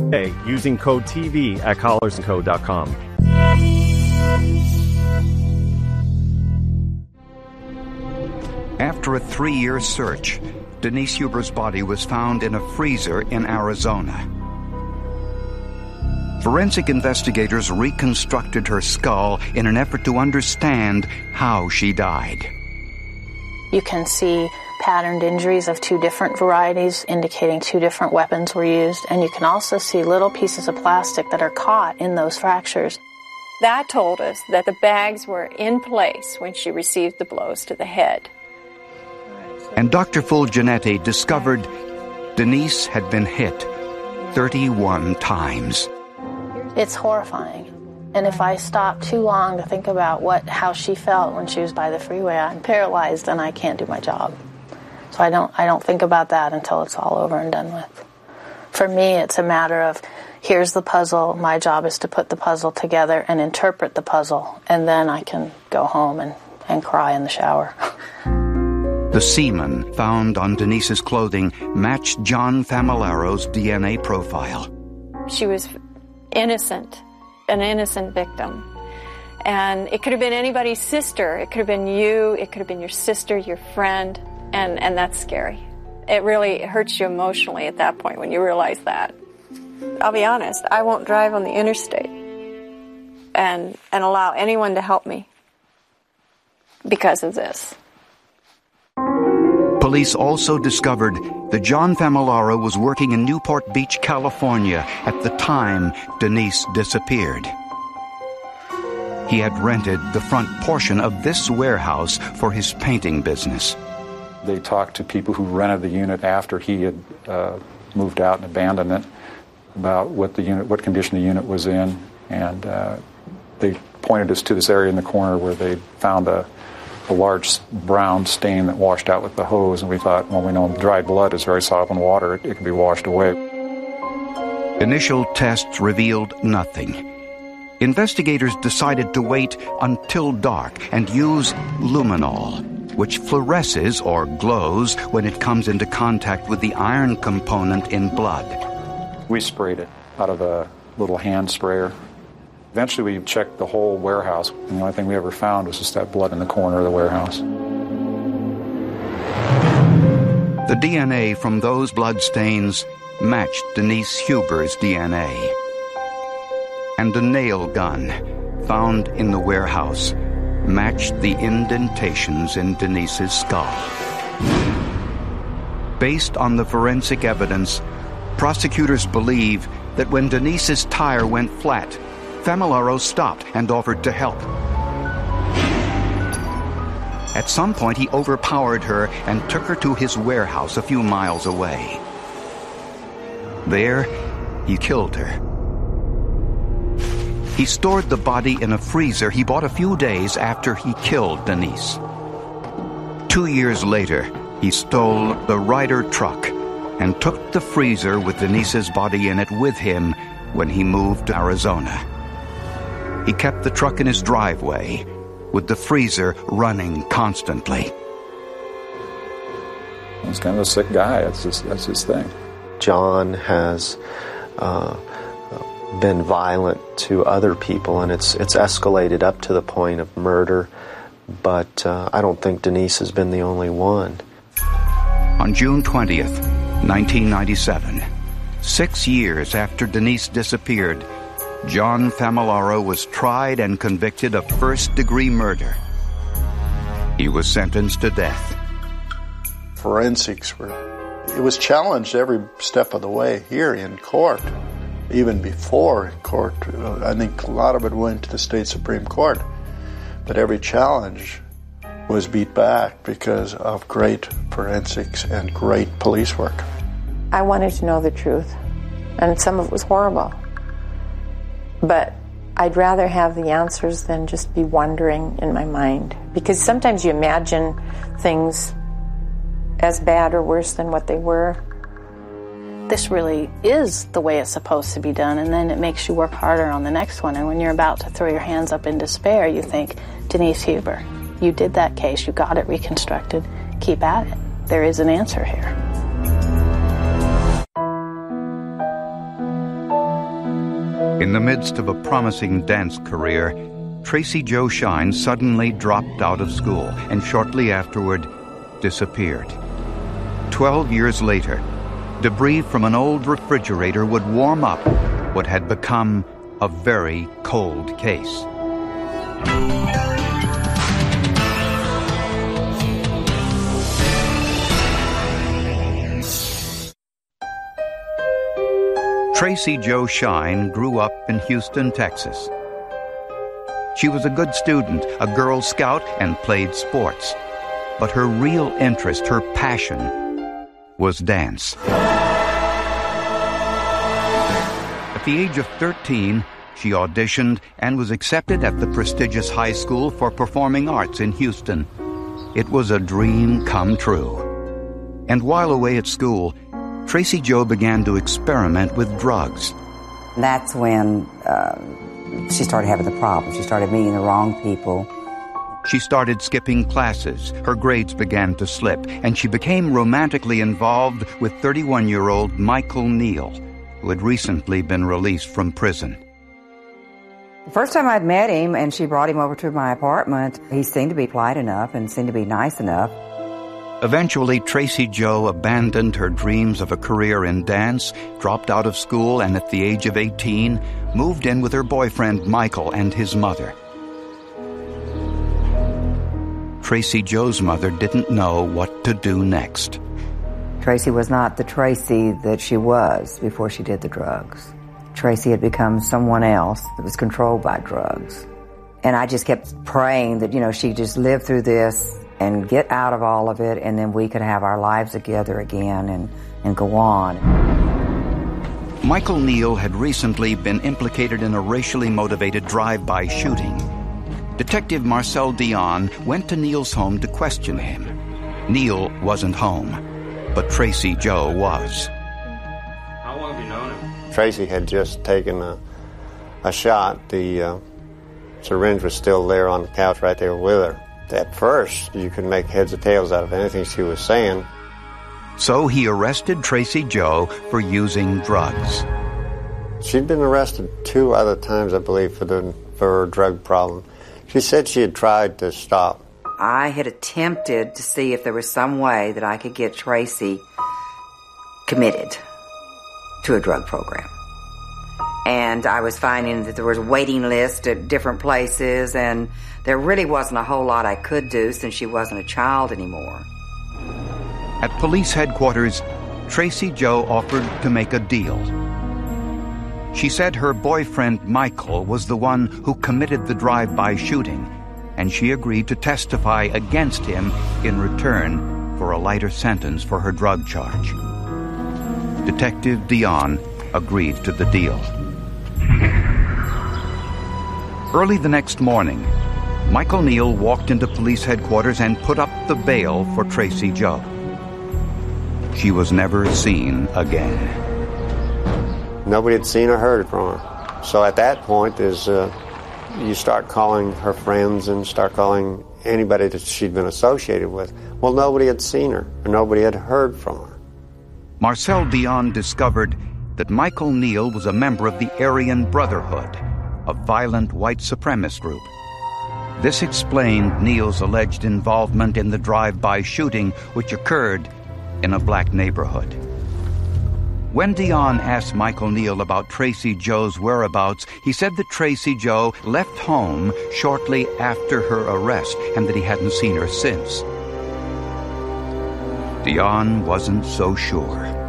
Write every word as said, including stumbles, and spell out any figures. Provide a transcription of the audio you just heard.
today using code T V at collars and co dot com. After a three-year search, Denise Huber's body was found in a freezer in Arizona. Forensic investigators reconstructed her skull in an effort to understand how she died. You can see patterned injuries of two different varieties, indicating two different weapons were used, and you can also see little pieces of plastic that are caught in those fractures. That told us that the bags were in place when she received the blows to the head. And Doctor Fulginetti discovered Denise had been hit thirty-one times. It's horrifying. And if I stop too long to think about what how she felt when she was by the freeway, I'm paralyzed and I can't do my job. So I don't I don't think about that until it's all over and done with. For me, it's a matter of, here's the puzzle. My job is to put the puzzle together and interpret the puzzle, and then I can go home and, and cry in the shower. The semen found on Denise's clothing matched John Famillaro's D N A profile. She was innocent, an innocent victim. And it could have been anybody's sister. It could have been you. It could have been your sister, your friend. And, and that's scary. It really hurts you emotionally at that point when you realize that. I'll be honest, I won't drive on the interstate and, and allow anyone to help me because of this. Police also discovered that John Famillaro was working in Newport Beach, California at the time Denise disappeared. He had rented the front portion of this warehouse for his painting business. They talked to people who rented the unit after he had uh, moved out and abandoned it about what the unit, what condition the unit was in, and uh, they pointed us to this area in the corner where they found a a large brown stain that washed out with the hose, and we thought, well, we know dried blood is very soft in water. It, it can be washed away. Initial tests revealed nothing. Investigators decided to wait until dark and use luminol, which fluoresces or glows when it comes into contact with the iron component in blood. We sprayed it out of a little hand sprayer. Eventually we checked the whole warehouse, and the only thing we ever found was just that blood in the corner of the warehouse. The D N A from those blood stains matched Denise Huber's D N A. And a nail gun found in the warehouse matched the indentations in Denise's skull. Based on the forensic evidence, prosecutors believe that when Denise's tire went flat, Famillaro stopped and offered to help. At some point, he overpowered her and took her to his warehouse a few miles away. There, he killed her. He stored the body in a freezer he bought a few days after he killed Denise. Two years later, he stole the Ryder truck and took the freezer with Denise's body in it with him when he moved to Arizona. He kept the truck in his driveway, with the freezer running constantly. He's kind of a sick guy. That's his, that's his thing. John has uh, been violent to other people, and it's it's escalated up to the point of murder, but uh, I don't think Denise has been the only one. On June twentieth, nineteen ninety-seven, six years after Denise disappeared, John Famillaro was tried and convicted of first-degree murder. He was sentenced to death. Forensics were, it was challenged every step of the way here in court, even before court. I think a lot of it went to the state Supreme Court, but every challenge was beat back because of great forensics and great police work. I wanted to know the truth, and some of it was horrible. But I'd rather have the answers than just be wondering in my mind. Because sometimes you imagine things as bad or worse than what they were. This really is the way it's supposed to be done, and then it makes you work harder on the next one. And when you're about to throw your hands up in despair, you think, Denise Huber, you did that case, you got it reconstructed, keep at it. There is an answer here. In the midst of a promising dance career, Tracy Jo Shine suddenly dropped out of school and shortly afterward disappeared. Twelve years later, debris from an old refrigerator would warm up what had become a very cold case. Tracy Jo Shine grew up in Houston, Texas. She was a good student, a Girl Scout, and played sports. But her real interest, her passion, was dance. At the age of thirteen, she auditioned and was accepted at the prestigious high school for performing arts in Houston. It was a dream come true. And while away at school, Tracy Jo began to experiment with drugs. That's when uh, she started having the problem. She started meeting the wrong people. She started skipping classes, her grades began to slip, and she became romantically involved with thirty-one-year-old Michael Neal, who had recently been released from prison. The first time I'd met him and she brought him over to my apartment, he seemed to be polite enough and seemed to be nice enough. Eventually, Tracy Jo abandoned her dreams of a career in dance, dropped out of school, and at the age of eighteen, moved in with her boyfriend Michael and his mother. Tracy Jo's mother didn't know what to do next. Tracy was not the Tracy that she was before she did the drugs. Tracy had become someone else that was controlled by drugs. And I just kept praying that, you know, she'd just live through this and get out of all of it, and then we could have our lives together again and, and go on. Michael Neal had recently been implicated in a racially motivated drive-by shooting. Detective Marcel Dion went to Neal's home to question him. Neal wasn't home, but Tracy Jo was. How long have you known him? Tracy had just taken a, a shot. The uh, syringe was still there on the couch right there with her. At first, you could make heads or tails out of anything she was saying. So he arrested Tracy Jo for using drugs. She'd been arrested two other times, I believe, for, the, for her drug problem. She said she had tried to stop. I had attempted to see if there was some way that I could get Tracy committed to a drug program. And I was finding that there was a waiting list at different places, and there really wasn't a whole lot I could do since she wasn't a child anymore. At police headquarters, Tracy Jo offered to make a deal. She said her boyfriend Michael was the one who committed the drive-by shooting, and she agreed to testify against him in return for a lighter sentence for her drug charge. Detective Dion agreed to the deal. Early the next morning, Michael Neal walked into police headquarters and put up the bail for Tracy Jo. She was never seen again. Nobody had seen or heard from her. So at that point is uh, you start calling her friends and start calling anybody that she'd been associated with. Well, nobody had seen her, or nobody had heard from her. Marcel Dion discovered that Michael Neal was a member of the Aryan Brotherhood, a violent white supremacist group. This explained Neal's alleged involvement in the drive-by shooting which occurred in a black neighborhood. When Dion asked Michael Neal about Tracy Jo's whereabouts, he said that Tracy Jo left home shortly after her arrest and that he hadn't seen her since. Dion wasn't so sure.